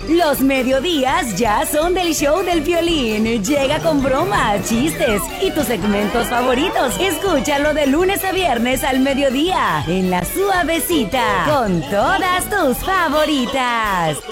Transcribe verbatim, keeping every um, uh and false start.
Los mediodías ya son del show del Piolín. Llega con bromas, chistes y tus segmentos favoritos. Escúchalo de lunes a viernes al mediodía en La Suavecita con todas tus favoritas.